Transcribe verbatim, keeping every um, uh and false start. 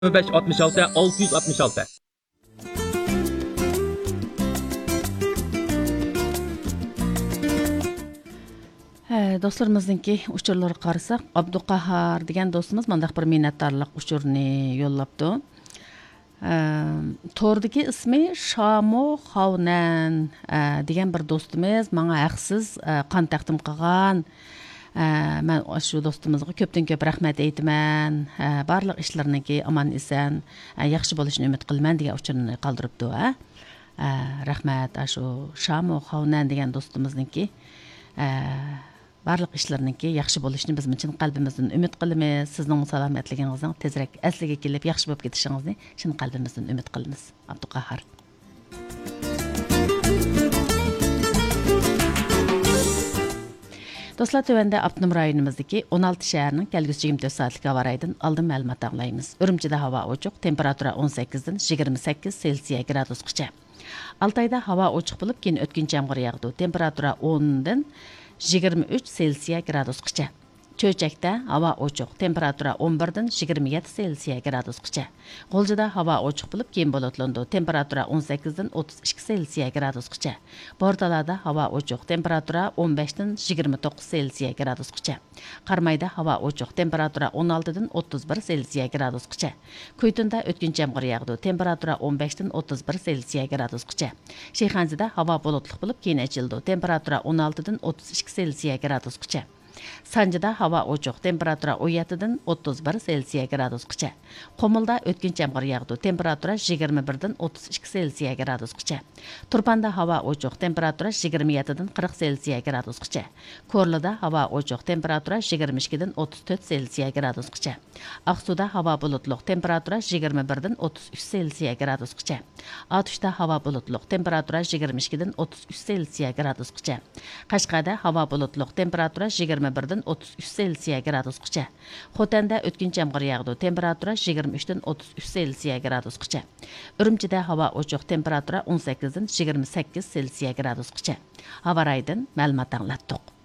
beş altmış altı altı yüz altmış altı. Dostlarımızdaki uçurları qarasaq, Abduqahar degan dostumuz mandaq bir minnatdarlıq uçurunu yollapdı. Tordagi ismi Shamo Xavnan degan bir dostumuz manga haqsiz qan taqdim qilgan. Men shu dostumuzga ko'pdan ko'p rahmat aytaman. Barliq ishlariniki aman esan, yaxshi bo'lishini umid qilaman degan uçurni qoldiribdi. Rahmat shu Shamo Xavnan degan dostumuzniki barliq ishlariniki yaxshi bo'lishini biz chin qalbimizdan umid qilamiz. Sizning salomatligingizning tezroq asliga kelib yaxshi bo'lib ketishingizni chin qalbimizdan umid qilamiz. Abduqahar. Dostlar, tövəndə Abdunum rayonumuzdaki on altı şəhərinin gəlgüsü yigirma dörd saatlik hava rayından aldın məlumat ağlayımız. Ürümçidə hava oçuq, temperatura on səkkizdən yigirma səkkiz Selsiya gradusqacha. Altayda hava oçuq bo'lib, keyin o'tkinchi yomg'ir yog'di. Temperatura o'ndan yigirma uch Selsiya gradusqacha. Cho'chakda havo ochiq, temperatura o'n birdan yigirma yetti Selsiya gradusqacha. G'o'ljida havo ochiq bo'lib, keyin bulutlandi. Temperatura o'n sakkizdan o'ttiz ikki Selsiya gradusqacha. Bordalarda havo ochiq, temperatura o'n beshdan yigirma to'qqiz Selsiya gradusqacha. Qarmayda havo ochiq, temperatura o'n oltidan o'ttiz bir Selsiya gradusqacha. Kuytinda o'tkinchi yomg'ir yog'di. Temperatura o'n beshdan o'ttiz bir Selsiya gradusqacha. Shayxonzida havo bulutli bo'lib, keyin ochildi. Temperatura o'n oltidan o'ttiz ikki Selsiya gradusqacha. Sanjida havo ochiq, temperatura o'n yettidan o'ttiz bir Selsiya gradusqacha. Qumulda o'tkinchi yomg'ir yog'di. Temperatura yigirma birdan o'ttiz ikki Selsiya gradusqacha. Turpanda havo ochiq, temperatura yigirma yettidan qirq Selsiya gradusqacha. Ko'rlida havo ochiq, temperatura yigirma ikkidan o'ttiz to'rt Selsiya gradusqacha. Aqsuda havo bulutli, temperatura yigirma birdan o'ttiz uch Selsiya gradusqacha. Otishda havo bulutli, temperatura yigirma ikkidan o'ttiz uch Selsiya gradusqacha. Qashqada havo bulutli, temperatura yigirma birdan o'ttiz uch Selsiya gradusqacha. Xotanda o'tkinchi yomg'ir yog'di. Temperatura yigirma uchdan o'ttiz uch Selsiya gradusqacha. Urumchida havo ochiq, temperatura o'n sakkizdan yigirma sakkiz Selsiya gradusqacha. Havo raydan ma'lumot anglatdik.